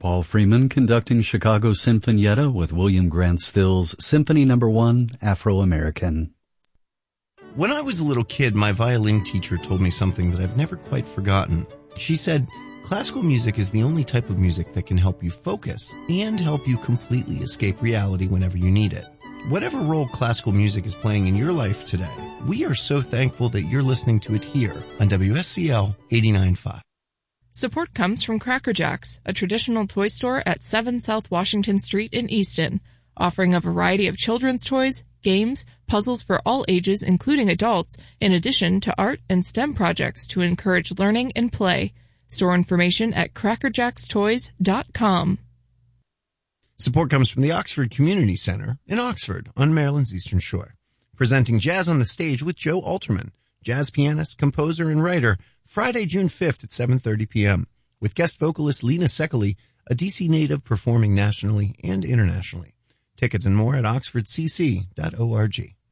Paul Freeman conducting Chicago Sinfonietta with William Grant Still's Symphony No. 1, Afro-American. When I was a little kid, my violin teacher told me something that I've never quite forgotten. She said, classical music is the only type of music that can help you focus and help you completely escape reality whenever you need it. Whatever role classical music is playing in your life today, we are so thankful that you're listening to it here on WSCL 89.5. Support comes from Cracker Jacks, a traditional toy store at 7 South Washington Street in Easton, offering a variety of children's toys, games, puzzles for all ages including adults, in addition to art and STEM projects to encourage learning and play. Store information at crackerjackstoys.com. Support comes from the Oxford Community Center in Oxford on Maryland's Eastern Shore. Presenting Jazz on the Stage with Joe Alterman, jazz pianist, composer, and writer, Friday, June 5th at 7:30 p.m. with guest vocalist Lena Sekeli, a DC native performing nationally and internationally. Tickets and more at oxfordcc.org.